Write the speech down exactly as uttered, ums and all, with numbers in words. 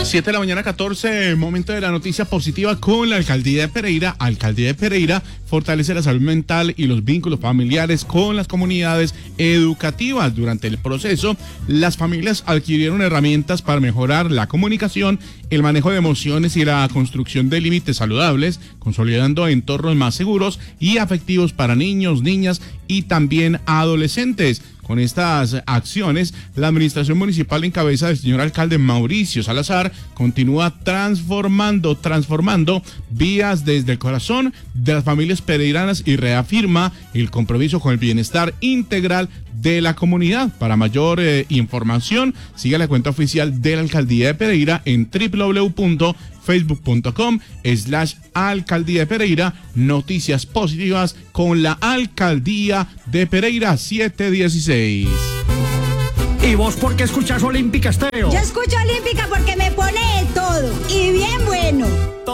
siete de la mañana, catorce, momento de la noticia positiva con la Alcaldía de Pereira. Alcaldía de Pereira fortalece la salud mental y los vínculos familiares con las comunidades educativas. Durante el proceso, las familias adquirieron herramientas para mejorar la comunicación, el manejo de emociones y la construcción de límites saludables, consolidando entornos más seguros y afectivos para niños, niñas y también adolescentes. Con estas acciones, la administración municipal en cabeza del señor alcalde Mauricio Salazar continúa transformando, transformando vías desde el corazón de las familias pereiranas y reafirma el compromiso con el bienestar integral de la comunidad. Para mayor eh, información, siga la cuenta oficial de la Alcaldía de Pereira en doble u doble u doble u punto facebook punto com slash alcaldía de Pereira. Noticias positivas con la Alcaldía de Pereira siete dieciséis. ¿Y vos por qué escuchás Olímpica Estéreo? Yo escucho Olímpica porque me pone de todo y bien bueno.